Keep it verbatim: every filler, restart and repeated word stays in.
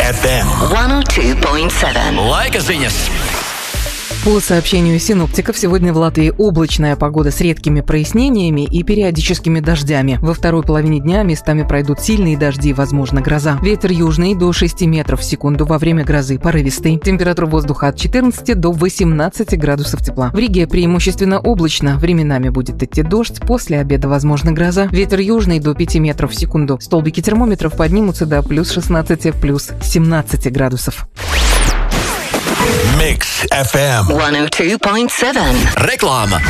эф эм сто два и семь. Laika ziņas. По сообщению синоптиков, сегодня в Латвии облачная погода с редкими прояснениями и периодическими дождями. Во второй половине дня местами пройдут сильные дожди, возможно, гроза. Ветер южный до шести метров в секунду, во время грозы порывистый. Температура воздуха от четырнадцати до восемнадцати градусов тепла. В Риге преимущественно облачно, временами будет идти дождь, после обеда возможна гроза. Ветер южный до пяти метров в секунду. Столбики термометров поднимутся до плюс шестнадцати, плюс семнадцати градусов. Mix эф эм. сто два и семь. Реклама.